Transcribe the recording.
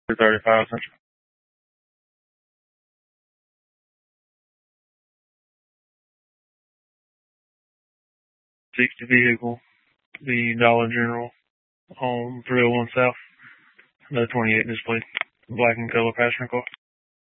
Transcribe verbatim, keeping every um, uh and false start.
thirty-five Central. sixty vehicle, the Dollar General on three oh one South, the twenty-eight display, black and color passenger car.